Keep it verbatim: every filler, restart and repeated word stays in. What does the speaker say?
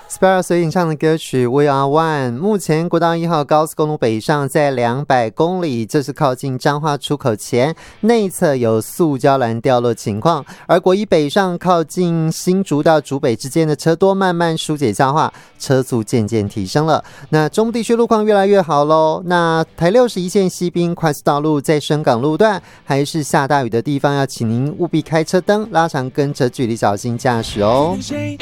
Spire 所演唱的歌曲 We Are One。 目前国道一号高速公路北上在两百公里，这是靠近彰化出口前内侧有塑胶栏掉落情况，而国一北上靠近新竹到竹北之间的车多，慢慢疏解消化，车速渐渐提升了。那中部地区路况越来越好咯。那台六十一线西滨快速道路在深港路段还是下大雨的地方，要请您务必开车灯拉长跟车距离，小心驾驶哦。